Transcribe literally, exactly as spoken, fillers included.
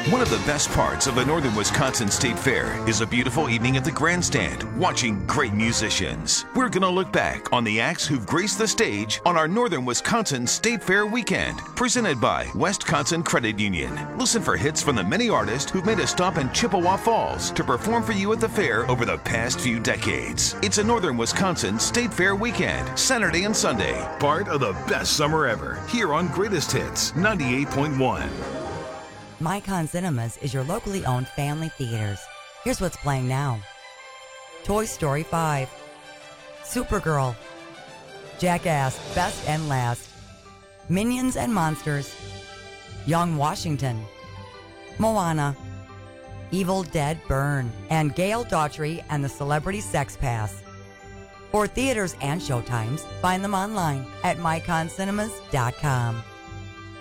One of the best parts of the Northern Wisconsin State Fair is a beautiful evening at the grandstand, watching great musicians. We're going to look back on the acts who've graced the stage on our Northern Wisconsin State Fair weekend, presented by Wisconsin Credit Union. Listen for hits from the many artists who've made a stop in Chippewa Falls to perform for you at the fair over the past few decades. It's a Northern Wisconsin State Fair weekend, Saturday and Sunday. Part of the best summer ever, here on Greatest Hits ninety-eight point one. Micon Cinemas is your locally owned family theaters. Here's what's playing now. Toy Story five, Supergirl, Jackass Best and Last, Minions and Monsters, Young Washington, Moana, Evil Dead Burn, and Gail Daughtry and the Celebrity Sex Pass. For theaters and showtimes, find them online at micon cinemas dot com.